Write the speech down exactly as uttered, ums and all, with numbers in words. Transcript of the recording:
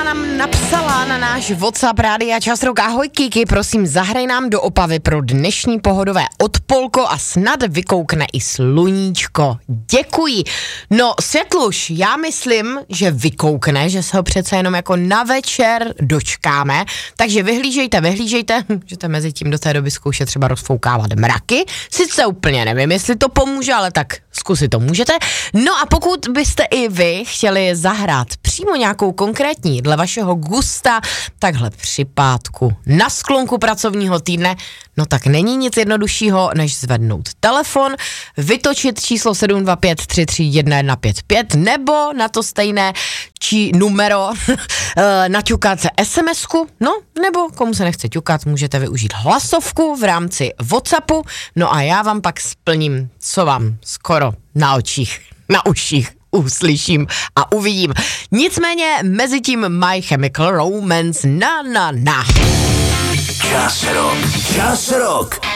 nám napsala na náš WhatsApp Rádia Čas Rock. Ahoj Kiki, prosím, zahraj nám do Opavy pro dnešní pohodové odpolko a snad vykoukne i sluníčko. Děkuji. No, Světluš, já myslím, že vykoukne, že se ho přece jenom jako na večer dočkáme, takže vyhlížejte, vyhlížejte, můžete mezi tím do té doby zkoušet třeba rozfoukávat mraky. Sice úplně nevím, jestli to pomůže, ale tak zkusit to můžete. No a pokud byste i vy chtěli zahrát přímo nějakou konkrétní dle vašeho gusta, takhle při pátku na sklonku pracovního týdne, no tak není nic jednoduššího, než zvednout telefon, vytočit číslo sedm dva pět tři tři jedna jedna pět pět nebo na to stejné či numero naťukat SMSku, no nebo komu se nechce ťukat, můžete využít hlasovku v rámci WhatsAppu, no a já vám pak splním, co vám skoro na očích, na uších uslyším a uvidím. Nicméně mezi tím My Chemical Romance na na na. Čas Rock. Čas Rock.